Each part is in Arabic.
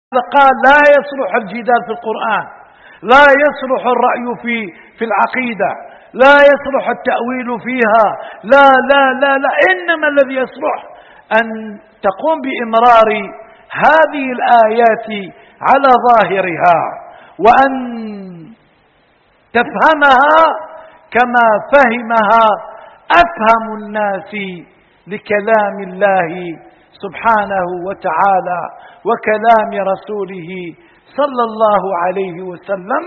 قال لا يصلح الجدال في القرآن، لا يصلح الرأي في العقيدة، لا يصلح التأويل فيها، لا لا لا لا، إنما الذي يصلح أن تقوم بإمرار هذه الآيات على ظاهرها، وأن تفهمها كما فهمها أفهم الناس لكلام الله سبحانه وتعالى وكلام رسوله صلى الله عليه وسلم،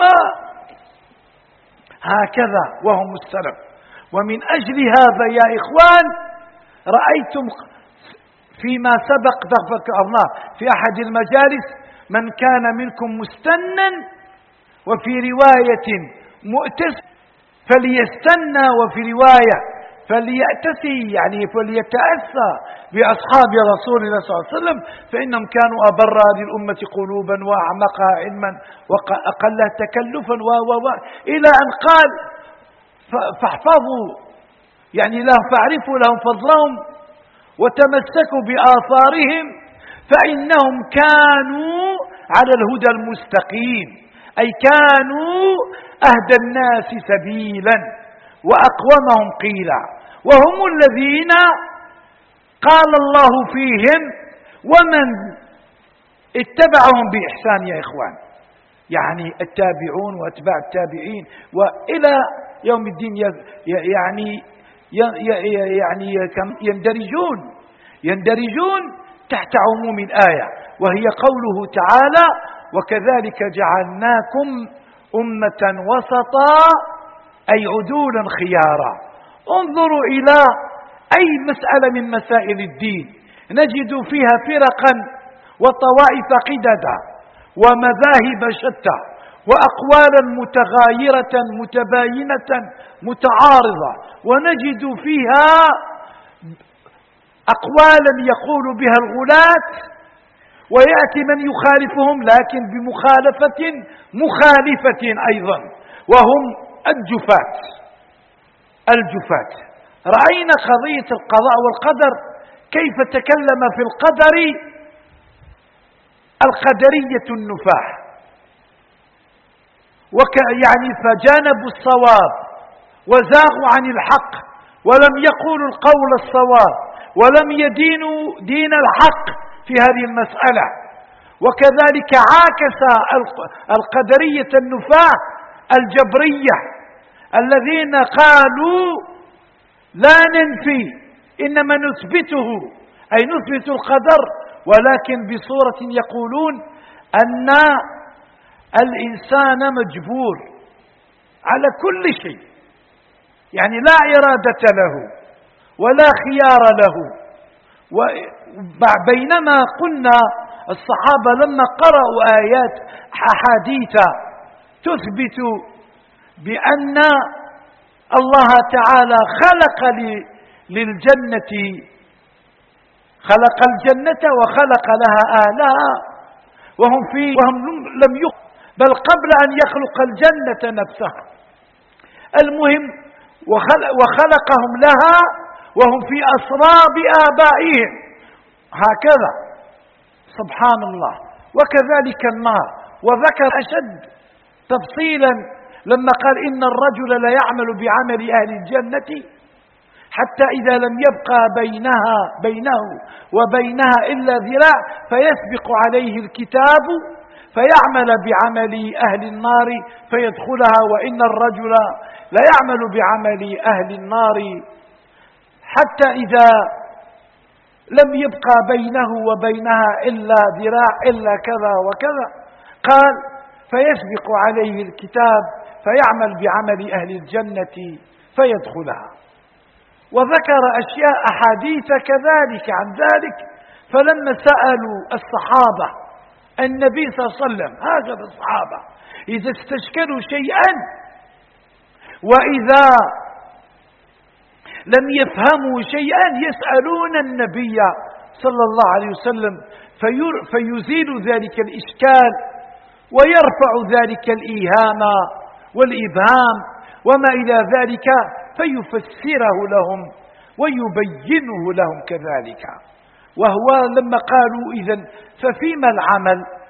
هكذا وهم السلف. ومن أجل هذا يا إخوان رأيتم فيما سبق ذكرناه في أحد المجالس: من كان منكم مستنا، وفي رواية مؤتس فليستنى، وفي رواية فليأتسي، يعني فليتأسى بأصحاب رسول الله صلى الله عليه وسلم، فإنهم كانوا أبر للأمة قلوبا وأعمقها علما وأقلها تكلفا إلى أن قال: فاحفظوا، يعني لهم، فاعرفوا لهم فضلهم وتمسكوا بآثارهم فإنهم كانوا على الهدى المستقيم، أي كانوا أهدى الناس سبيلا وأقومهم قيلا، وهم الذين قال الله فيهم: ومن اتبعهم بإحسان. يا إخوان، يعني التابعون وأتباع التابعين وإلى يوم الدين، يعني يندرجون تحت عموم الآية، وهي قوله تعالى: وكذلك جعلناكم أمة وسطا، أي عدولا خيارا. انظروا إلى أي مسألة من مسائل الدين نجد فيها فرقا وطوائف قددا ومذاهب شتى وأقوالا متغايرة متباينة متعارضة، ونجد فيها أقوالا يقول بها الغلاة ويأتي من يخالفهم لكن بمخالفة مخالفة أيضا، وهم الجفاة. رأينا قضية القضاء والقدر كيف تكلم في القدر القدرية النفاح، يعني فجانبوا الصواب وزاغوا عن الحق ولم يقولوا القول الصواب ولم يدينوا دين الحق في هذه المسألة. وكذلك عاكس القدرية النفاة الجبرية الذين قالوا: لا ننفي، إنما نثبته، أي نثبت القدر، ولكن بصورة يقولون أن الإنسان مجبور على كل شيء، يعني لا إرادة له ولا خيار له. بينما قلنا الصحابة لما قرأوا آيات أحاديث تثبت بأن الله تعالى خلق الجنة وخلق لها أهلها وهم لم بل قبل أن يخلق الجنة نفسها، المهم وخلقهم لها وهم في أسراب آبائهم، هكذا سبحان الله. وكذلك النار، وذكر أشد تفصيلا لما قال: إن الرجل لا يعمل بعمل أهل الجنة حتى إذا لم يبقى بينه وبينها إلا ذراع فيسبق عليه الكتاب فيعمل بعمل أهل النار فيدخلها، وإن الرجل لا يعمل بعمل أهل النار حتى إذا لم يبقى بينه وبينها إلا ذراع إلا كذا وكذا، قال: فيسبق عليه الكتاب فيعمل بعمل أهل الجنة فيدخلها. وذكر أشياء أحاديث كذلك عن ذلك. فلما سألوا الصحابة النبي صلى الله عليه وسلم، هكذا الصحابة إذا استشكلوا شيئا وإذا لم يفهموا شيئا يسألون النبي صلى الله عليه وسلم فيزيل ذلك الإشكال ويرفع ذلك الإيهام والإبهام وما إلى ذلك، فيفسره لهم ويبينه لهم كذلك. وهو لما قالوا: إذن ففيما العمل؟